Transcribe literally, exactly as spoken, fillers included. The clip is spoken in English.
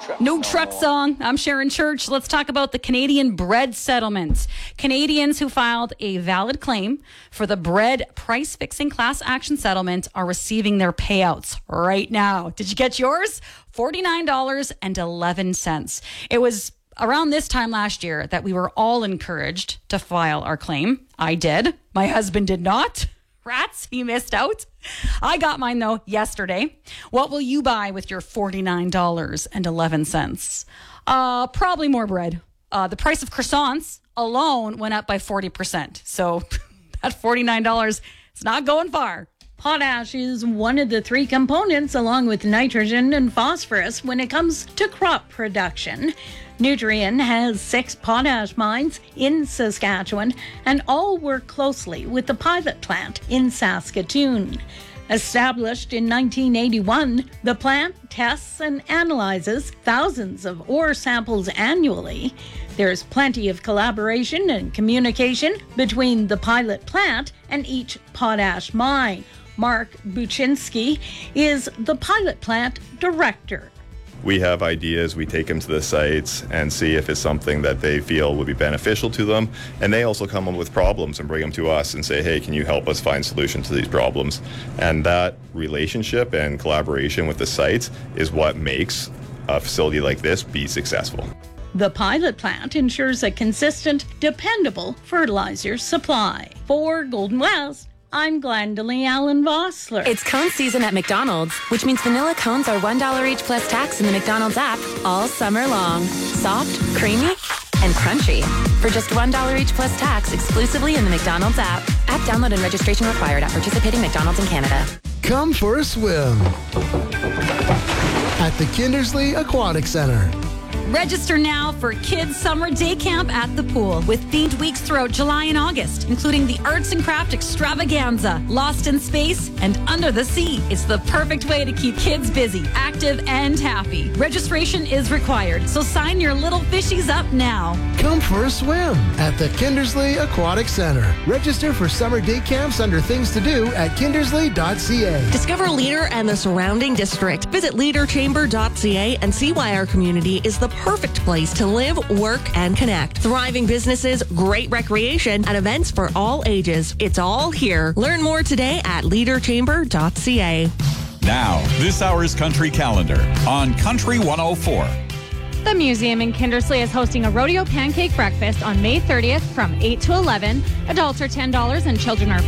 No truck song. I'm Sharon Church. Let's talk about the Canadian bread settlement. Canadians who filed a valid claim for the bread price fixing class action settlement are receiving their payouts right now. Did you get yours? forty-nine dollars and eleven cents. It was around this time last year that we were all encouraged to file our claim. I did. My husband did not. Rats, he missed out. I got mine, though, yesterday. What will you buy with your forty-nine dollars and eleven cents? Uh, probably more bread. Uh, the price of croissants alone went up by forty percent. So that forty-nine dollars is not going far. Potash is one of the three components, along with nitrogen and phosphorus, when it comes to crop production. Nutrien has six potash mines in Saskatchewan and all work closely with the pilot plant in Saskatoon. Established in nineteen eighty-one, the plant tests and analyzes thousands of ore samples annually. There's plenty of collaboration and communication between the pilot plant and each potash mine. Mark Buczynski is the pilot plant director. We have ideas, we take them to the sites and see if it's something that they feel would be beneficial to them. And they also come up with problems and bring them to us and say, hey, can you help us find solutions to these problems? And that relationship and collaboration with the sites is what makes a facility like this be successful. The pilot plant ensures a consistent, dependable fertilizer supply. For Golden West, I'm Glendalee Allen Vossler. It's cone season at McDonald's, which means vanilla cones are one dollar each plus tax in the McDonald's app all summer long. Soft, creamy, and crunchy. For just one dollar each plus tax exclusively in the McDonald's app. App download and registration required at participating McDonald's in Canada. Come for a swim at the Kindersley Aquatic Center. Register now for Kids Summer Day Camp at the pool with themed weeks throughout July and August, including the Arts and Craft Extravaganza, Lost in Space, and Under the Sea. It's the perfect way to keep kids busy, active, and happy. Registration is required, so sign your little fishies up now. Come for a swim at the Kindersley Aquatic Center. Register for summer day camps under things to do at kindersley dot c a. Discover Leader and the surrounding district. Visit leader chamber dot c a and see why our community is the perfect place to live, work, and connect. Thriving businesses, great recreation, and events for all ages. It's all here. Learn more today at leader chamber dot c a. Now, this hour's Country Calendar on Country one oh four. The museum in Kindersley is hosting a rodeo pancake breakfast on May thirtieth from eight to eleven. Adults are ten dollars and children are